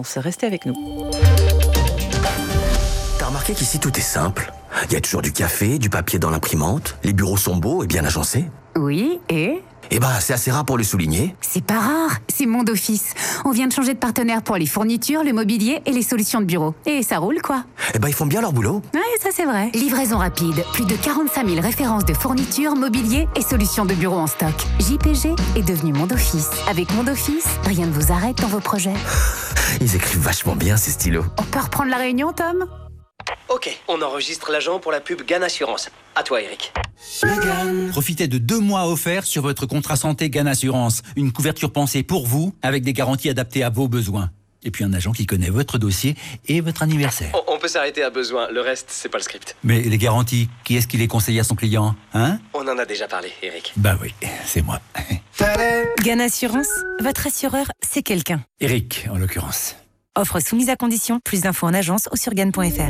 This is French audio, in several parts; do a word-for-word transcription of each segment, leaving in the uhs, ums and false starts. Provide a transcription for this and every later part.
Assurance. Restez avec nous. T'as remarqué qu'ici tout est simple? Il y a toujours du café, du papier dans l'imprimante, les bureaux sont beaux et bien agencés. Oui, et Eh ben, c'est assez rare pour le souligner. c'est pas rare, c'est Monde Office. On vient de changer de partenaire pour les fournitures, le mobilier et les solutions de bureau. Et ça roule, quoi. Eh ben, ils font bien leur boulot. Ouais, ça c'est vrai. Livraison rapide, plus de quarante-cinq mille références de fournitures, mobilier et solutions de bureau en stock. J P G est devenu Monde Office. Avec Monde Office, rien ne vous arrête dans vos projets. Ils écrivent vachement bien, ces stylos. On peut reprendre la réunion, Tom ? Ok, on enregistre l'agent pour la pub Gan Assurance. À toi, Eric. Profitez de deux mois offerts sur votre contrat santé Gan Assurance. Une couverture pensée pour vous, avec des garanties adaptées à vos besoins. Et puis un agent qui connaît votre dossier et votre anniversaire. On, on peut s'arrêter à besoin, le reste, c'est pas le script. Mais les garanties, qui est-ce qui les conseille à son client, hein? On en a déjà parlé, Eric. Bah oui, c'est moi. Gan Assurance, votre assureur, c'est quelqu'un. Eric, en l'occurrence. Offre soumise à condition. Plus d'infos en agence ou sur gan point f r.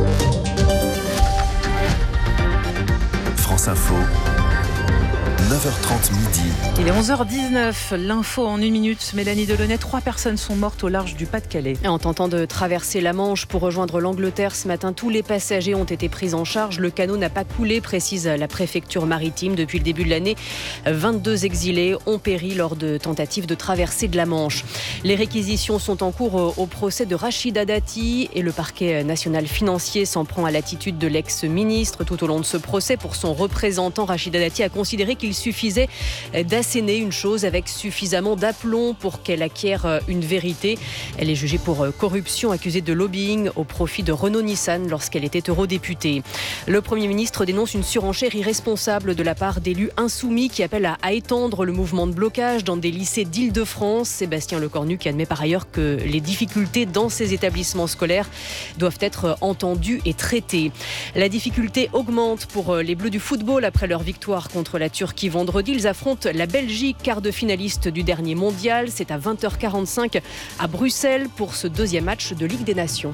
France Info, neuf heures trente midi. Il est onze heures dix-neuf, l'info en une minute. Mélanie Delaunay, trois personnes sont mortes au large du Pas-de-Calais. En tentant de traverser la Manche pour rejoindre l'Angleterre ce matin, tous les passagers ont été pris en charge. Le canot n'a pas coulé, précise la préfecture maritime. Depuis le début de l'année, vingt-deux exilés ont péri lors de tentatives de traversée de la Manche. Les réquisitions sont en cours au procès de Rachida Dati et le parquet national financier s'en prend à l'attitude de l'ex-ministre. Tout au long de ce procès, pour son représentant, Rachida Dati a considéré qu'il suffisait d'asséner une chose avec suffisamment d'aplomb pour qu'elle acquiert une vérité. Elle est jugée pour corruption, accusée de lobbying au profit de Renault-Nissan lorsqu'elle était eurodéputée. Le Premier ministre dénonce une surenchère irresponsable de la part d'élus insoumis qui appellent à, à étendre le mouvement de blocage dans des lycées d'Île-de-France. Sébastien Lecornu qui admet par ailleurs que les difficultés dans ces établissements scolaires doivent être entendues et traitées. La difficulté augmente pour les Bleus du football après leur victoire contre la Turquie vendredi. Ils affrontent la Belgique, quart de finaliste du dernier mondial. C'est à vingt heures quarante-cinq à Bruxelles pour ce deuxième match de Ligue des Nations.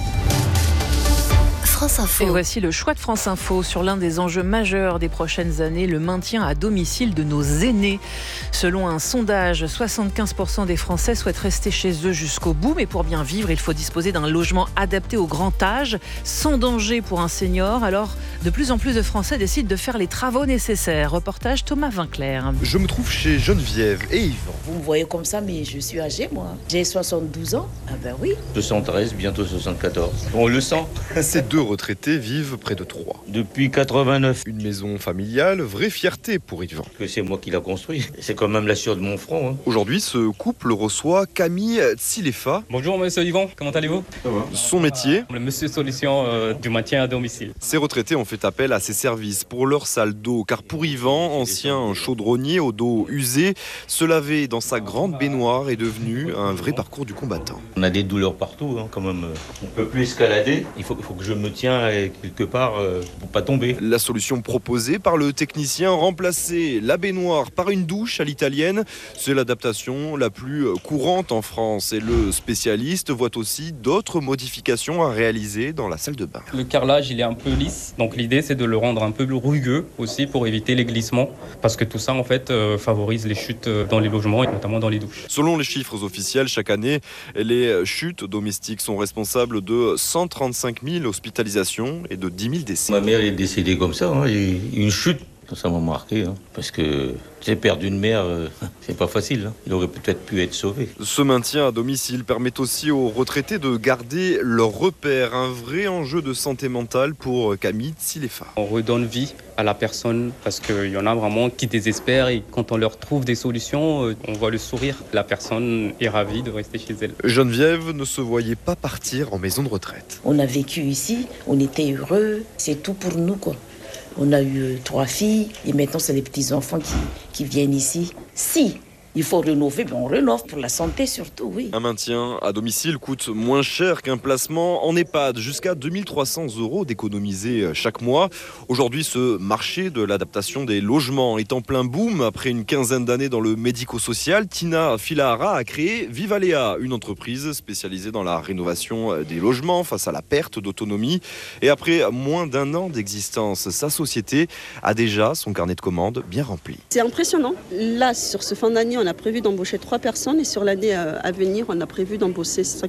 France Info. Et voici le choix de France Info sur l'un des enjeux majeurs des prochaines années, le maintien à domicile de nos aînés. Selon un sondage, soixante-quinze pour cent des Français souhaitent rester chez eux jusqu'au bout. Mais pour bien vivre, il faut disposer d'un logement adapté au grand âge, sans danger pour un senior. Alors, de plus en plus de Français décident de faire les travaux nécessaires. Reportage Thomas Vinclair. Je me trouve chez Geneviève et Yves. Vous me voyez comme ça, mais je suis âgée, moi. J'ai soixante-douze ans. Ah ben oui. soixante-treize, bientôt soixante-quatorze. On le sent. Ces deux retraités vivent près de Troyes. Depuis quatre-vingt-neuf. Une maison familiale, vraie fierté pour Yvan. Que c'est moi qui l'a construit. C'est quand même la sueur de mon front. Hein. Aujourd'hui, ce couple reçoit Camille Tsilefa. Bonjour monsieur Yvan, comment allez-vous? Ça va. Son métier, Le monsieur solution euh, du maintien à domicile. Ces retraités ont fait appel à ses services pour leur salle d'eau, car pour Yvan, ancien chaudronnier au dos usé, se laver dans sa grande baignoire est devenu un vrai parcours du combattant. On a des douleurs partout, hein, quand même. On peut plus escalader. Il faut, il faut que je me tiens quelque part euh, pour pas tomber. La solution proposée par le technicien, remplacer la baignoire par une douche à l'italienne, c'est l'adaptation la plus courante en France. Et le spécialiste voit aussi d'autres modifications à réaliser dans la salle de bain. Le carrelage il est un peu lisse, donc l'idée c'est de le rendre un peu plus rugueux aussi pour éviter les glissements, parce que tout ça en fait euh, favorise les chutes dans les logements et notamment dans les douches. Selon les chiffres officiels, chaque année, les chutes domestiques sont responsables de cent trente-cinq mille hospitalisations et de dix mille décès. Ma mère est décédée comme ça, hein, et une chute. Ça m'a marqué, hein, parce que j'ai perdu une mère, euh, c'est pas facile. Hein. Il aurait peut-être pu être sauvé. Ce maintien à domicile permet aussi aux retraités de garder leurs repères. Un vrai enjeu de santé mentale pour Camille Tsilefa. On redonne vie à la personne parce qu'il y en a vraiment qui désespèrent et quand on leur trouve des solutions, on voit le sourire. La personne est ravie de rester chez elle. Geneviève ne se voyait pas partir en maison de retraite. On a vécu ici, on était heureux, c'est tout pour nous, quoi. On a eu trois filles et maintenant c'est les petits-enfants qui, qui viennent ici. Si il faut rénover, ben on rénove pour la santé surtout, oui. Un maintien à domicile coûte moins cher qu'un placement en EHPAD, jusqu'à deux mille trois cents euros d'économiser chaque mois. Aujourd'hui, ce marché de l'adaptation des logements est en plein boom. Après une quinzaine d'années dans le médico-social, Tina Filahara a créé Vivalea, une entreprise spécialisée dans la rénovation des logements face à la perte d'autonomie. Et après moins d'un an d'existence, sa société a déjà son carnet de commandes bien rempli. C'est impressionnant. Là, sur ce fin d'année, on a prévu d'embaucher trois personnes et sur l'année à venir, on a prévu d'embaucher